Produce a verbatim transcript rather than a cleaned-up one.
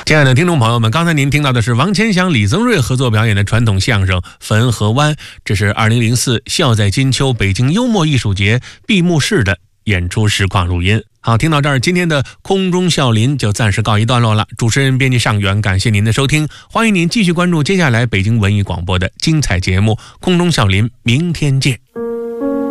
亲爱的听众朋友们，刚才您听到的是王千祥、李增瑞合作表演的传统相声《汾河湾》，这是二零零四笑在金秋北京幽默艺术节闭幕式的演出实况录音。好，听到这儿，今天的空中笑林就暂时告一段落了。主持人编辑尚远，感谢您的收听，欢迎您继续关注接下来北京文艺广播的精彩节目。空中笑林，明天见。